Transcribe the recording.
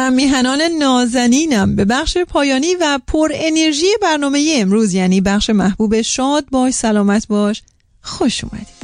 هم میهنان نازنینم به بخش پایانی و پر انرژی برنامه امروز، یعنی بخش محبوب شاد باش سلامت باش، خوش اومدید.